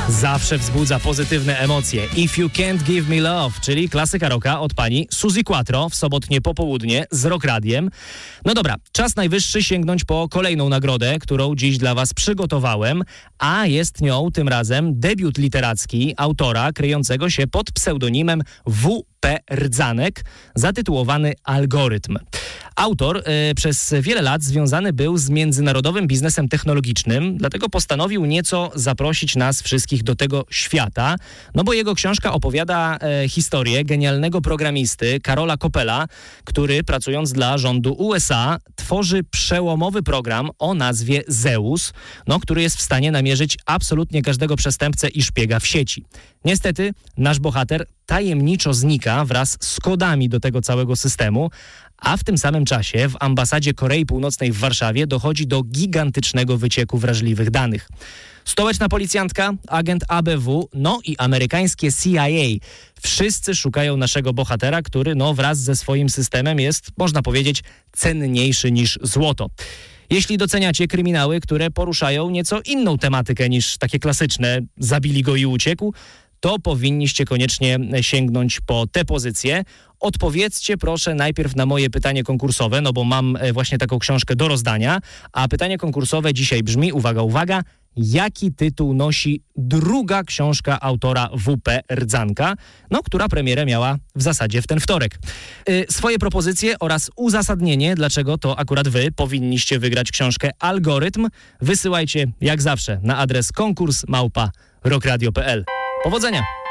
Zawsze wzbudza pozytywne emocje. If You Can't Give Me Love, czyli klasyka rocka od pani Suzy Quatro w sobotnie popołudnie z Rock Radiem. No dobra, czas najwyższy sięgnąć po kolejną nagrodę, którą dziś dla was przygotowałem, a jest nią tym razem debiut literacki autora kryjącego się pod pseudonimem W.P. Rdzanek, zatytułowany Algorytm. Autor przez wiele lat związany był z międzynarodowym biznesem technologicznym, dlatego postanowił nieco zaprosić nas wszystkich do tego świata, no bo jego książka opowiada historię genialnego programisty Karola Coppela, który pracując dla rządu USA tworzy przełomowy program o nazwie Zeus, no, który jest w stanie namierzyć absolutnie każdego przestępcę i szpiega w sieci. Niestety nasz bohater tajemniczo znika wraz z kodami do tego całego systemu, a w tym samym czasie w ambasadzie Korei Północnej w Warszawie dochodzi do gigantycznego wycieku wrażliwych danych. Stołeczna policjantka, agent ABW, no i amerykańskie CIA. Wszyscy szukają naszego bohatera, który wraz ze swoim systemem jest, można powiedzieć, cenniejszy niż złoto. Jeśli doceniacie kryminały, które poruszają nieco inną tematykę niż takie klasyczne zabili go i uciekł, to powinniście koniecznie sięgnąć po tę pozycję. Odpowiedzcie proszę najpierw na moje pytanie konkursowe, no bo mam właśnie taką książkę do rozdania, a pytanie konkursowe dzisiaj brzmi, uwaga, uwaga, jaki tytuł nosi druga książka autora W.P. Rdzanka, która premierę miała w zasadzie w ten wtorek. Swoje propozycje oraz uzasadnienie, dlaczego to akurat wy powinniście wygrać książkę Algorytm, wysyłajcie jak zawsze na adres konkurs@rockradio.pl. Powodzenia!